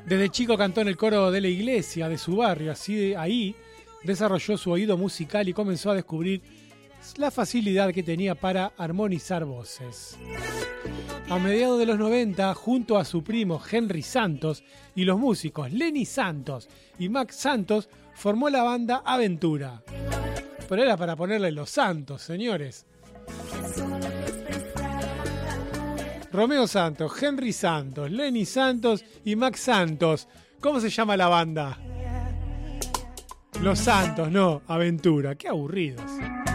Desde chico cantó en el coro de la iglesia de su barrio, ahí desarrolló su oído musical y comenzó a descubrir la facilidad que tenía para armonizar voces. A mediados de los 90, junto a su primo Henry Santos y los músicos Lenny Santos y Max Santos, formó la banda Aventura. Pero era para ponerle los Santos, señores. Romeo Santos, Henry Santos, Lenny Santos y Max Santos. ¿Cómo se llama la banda? Los Santos, no, Aventura. Qué aburridos.